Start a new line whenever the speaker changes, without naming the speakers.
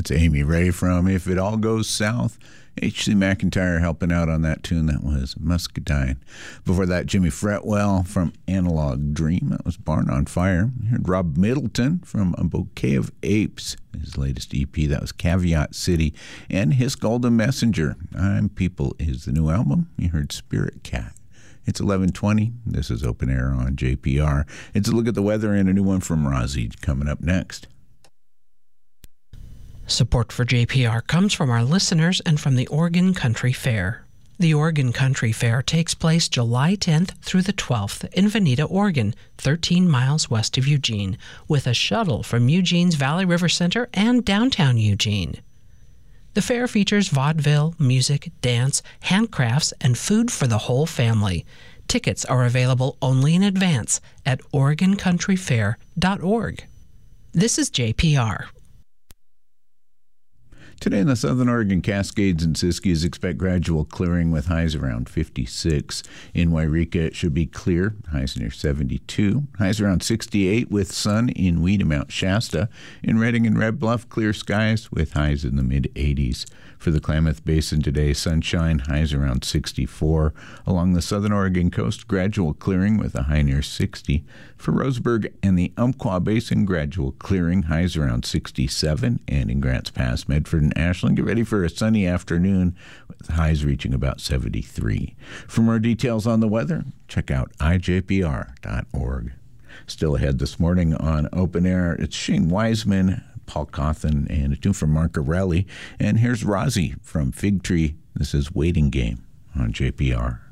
That's Amy Ray from If It All Goes South. H.C. McIntyre helping out on that tune. That was Muscadine. Before that, Jimmy Fretwell from Analog Dream. That was Barn on Fire. You heard Rob Middleton from A Bouquet of Apes, his latest EP. That was Caveat City. And His Golden Messenger. I'm People is the new album. You heard Spirit Cat. It's 11:20. This is Open Air on JPR. It's a look at the weather and a new one from Rozzy coming up next.
Support for JPR comes from our listeners and from the Oregon Country Fair. The Oregon Country Fair takes place July 10th through the 12th in Veneta, Oregon, 13 miles west of Eugene, with a shuttle from Eugene's Valley River Center and downtown Eugene. The fair features vaudeville, music, dance, handcrafts, and food for the whole family. Tickets are available only in advance at OregonCountryFair.org. This is JPR.
Today in the Southern Oregon Cascades and Siskiyous, expect gradual clearing with highs around 56. In Wairika, it should be clear, highs near 72. Highs around 68 with sun in Weed Mount Shasta. In Redding and Red Bluff, clear skies with highs in the mid-80s. For the Klamath Basin today, sunshine, highs around 64. Along the Southern Oregon coast, gradual clearing with a high near 60. For Roseburg and the Umpqua Basin, gradual clearing, highs around 67. And in Grants Pass, Medford and Ashland, get ready for a sunny afternoon with highs reaching about 73. For more details on the weather, check out ijpr.org. Still ahead this morning on Open Air, it's Shane Wiseman, Paul Cawthon, and a tune from Mark Arelli. And here's Rozzy from Fig Tree. This is Waiting Game on JPR.